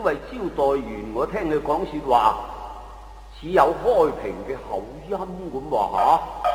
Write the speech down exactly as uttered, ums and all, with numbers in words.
位招待員，我聽佢講說話似有開平嘅口音咁話吓。